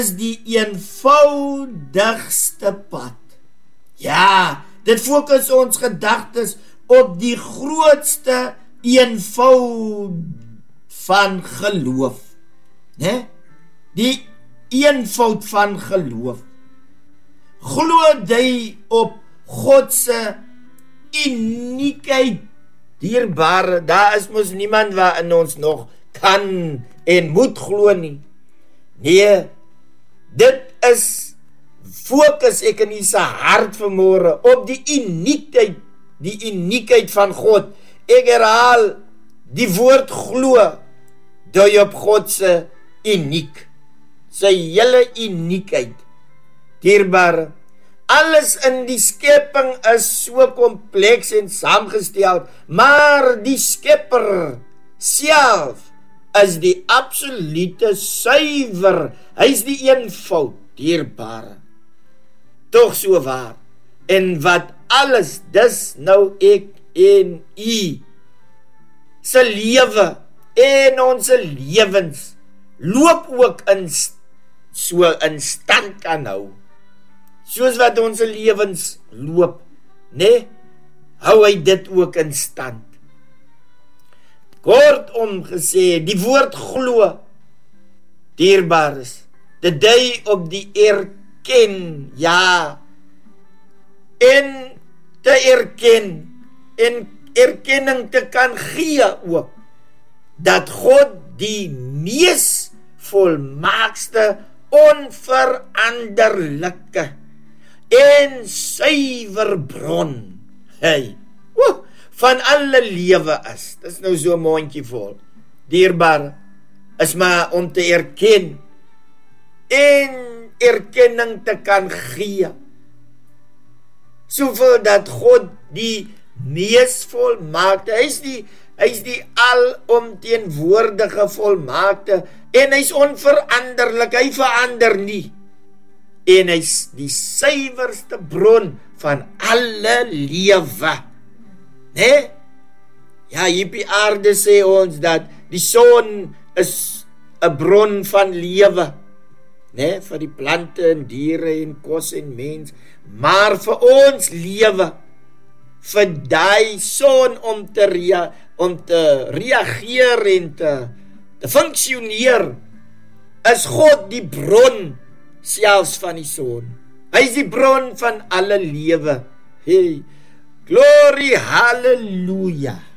is die eenvoudigste pad. Ja, dit fokus ons gedagtes op die grootste eenvoud van geloof. Né? Die eenvoud van geloof. Glo jy op God se uniekheid, dierbare, daar is mos niemand waarin ons nog kan en moet glo nie. Nee, dit is fokus ek in sy hart vanmôre op die uniekheid van God. Ek herhaal, die woord glo, dui op God se uniek, sy hele uniekheid. Dierbare, alles in die skepping is so kompleks en saamgestel, maar die Skepper self is die absolute suiwer, hy is die eenvoud, dierbare. Tog so waar, en wat alles, dis nou ek en u, se lewe en ons lewens, loop ook in stand kan hou. Soos wat ons lewens loop, né? Hou hy dit ook in stand. Kortom gesê, die woord glo, dierbares, dit dui op die erken, ja, en te erken, en erkenning te kan gee ook, dat God die mees volmaakste, onveranderlike en suiwer bron, van alle lewe is. Dis nou so 'n mondjie vol. Dierbaar is maar om te erken en erkenning te kan gee. Soveel dat God die mees volmaakte, hy is die alomteenwoordige volmaakte, en hy is onveranderlik, hy verander nie, en hy is die suiwerste bron van alle lewe, né? Ja, hier op die aarde sê ons dat die son is 'n bron van lewe, né, vir die plante en diere en kos en mens, maar vir ons lewe, vir die son om te reageer en te funksioneer, is God die bron selfs van die son. Hy is die bron van alle lewe. Hey, glory, hallelujah.